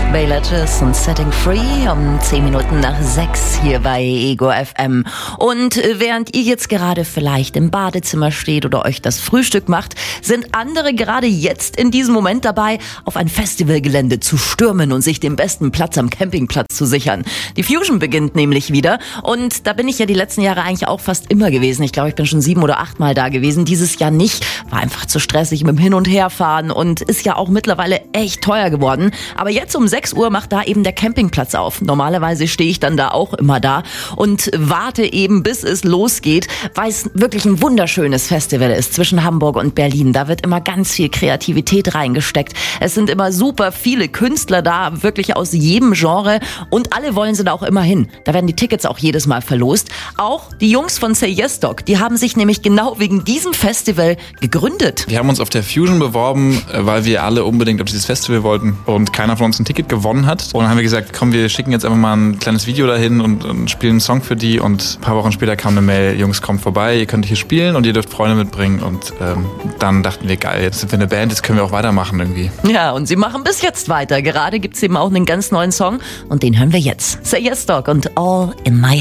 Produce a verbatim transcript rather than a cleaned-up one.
Baylages und Setting Free um zehn Minuten nach sechs hier bei Ego F M. Und während ihr jetzt gerade vielleicht im Badezimmer steht oder euch das Frühstück macht, sind andere gerade jetzt in diesem Moment dabei, auf ein Festivalgelände zu stürmen und sich den besten Platz am Campingplatz zu sichern. Die Fusion beginnt nämlich wieder und da bin ich ja die letzten Jahre eigentlich auch fast immer gewesen. Ich glaube, ich bin schon sieben oder acht Mal da gewesen. Dieses Jahr nicht. War einfach zu stressig mit dem Hin- und Herfahren und ist ja auch mittlerweile echt teuer geworden. Aber jetzt um sechs Uhr macht da eben der Campingplatz auf. Normalerweise stehe ich dann da auch immer da und warte eben, bis es losgeht, weil es wirklich ein wunderschönes Festival ist zwischen Hamburg und Berlin. Da wird immer ganz viel Kreativität reingesteckt. Es sind immer super viele Künstler da, wirklich aus jedem Genre und alle wollen sie da auch immer hin. Da werden die Tickets auch jedes Mal verlost. Auch die Jungs von Say Yes Dog, die haben sich nämlich genau wegen diesem Festival gegründet. Wir haben uns auf der Fusion beworben, weil wir alle unbedingt auf dieses Festival wollten und keiner von uns ein Ticket gewonnen hat. Und dann haben wir gesagt, komm, wir schicken jetzt einfach mal ein kleines Video dahin und, und spielen einen Song für die. Und ein paar Wochen später kam eine Mail, Jungs, kommt vorbei, ihr könnt hier spielen und ihr dürft Freunde mitbringen. Und ähm, dann dachten wir, geil, jetzt sind wir eine Band, jetzt können wir auch weitermachen irgendwie. Ja, und sie machen bis jetzt weiter. Gerade gibt's eben auch einen ganz neuen Song und den hören wir jetzt. Say Yes Dog und All in My